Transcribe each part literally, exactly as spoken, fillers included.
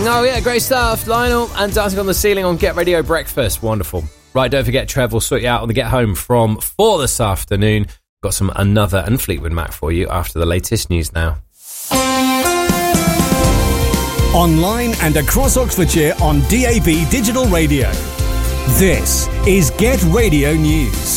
Oh yeah, great stuff. Lionel and Dancing on the Ceiling on Get Radio Breakfast. Wonderful. Right, don't forget Trev will sort you out on the Get Home from four this afternoon. Got some Another and Fleetwood Mac for you after the latest news now. Online and across Oxfordshire on D A B Digital Radio. This is Get Radio News.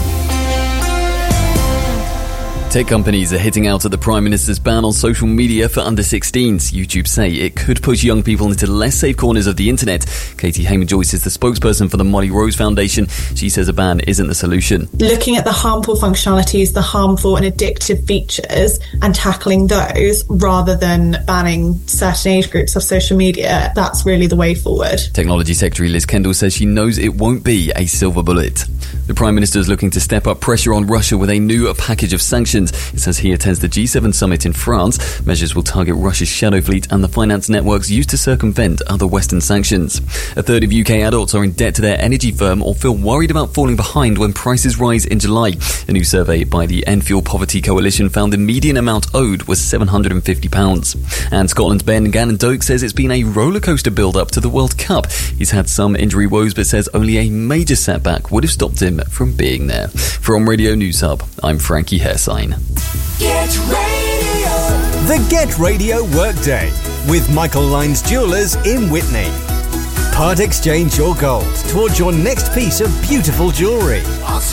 Tech companies are hitting out at the Prime Minister's ban on social media for under sixteens. YouTube say it could push young people into less safe corners of the internet. Katie Hayman-Joyce is the spokesperson for the Molly Rose Foundation. She says a ban isn't the solution. Looking at the harmful functionalities, the harmful and addictive features, and tackling those rather than banning certain age groups of social media, that's really the way forward. Technology Secretary Liz Kendall says she knows it won't be a silver bullet. The Prime Minister is looking to step up pressure on Russia with a new package of sanctions. It says he attends the G seven summit in France. Measures will target Russia's shadow fleet and the finance networks used to circumvent other Western sanctions. A third of U K adults are in debt to their energy firm or feel worried about falling behind when prices rise in July. A new survey by the End Fuel Poverty Coalition found the median amount owed was seven hundred fifty pounds. And Scotland's Ben Gannon-Doak says it's been a rollercoaster build-up to the World Cup. He's had some injury woes but says only a major setback would have stopped him from being there. From Radio News Hub, I'm Frankie Hairsign. Get Radio. The Get Radio Workday with Michael Lyons Jewellers in Whitney. Part exchange your gold towards your next piece of beautiful jewellery.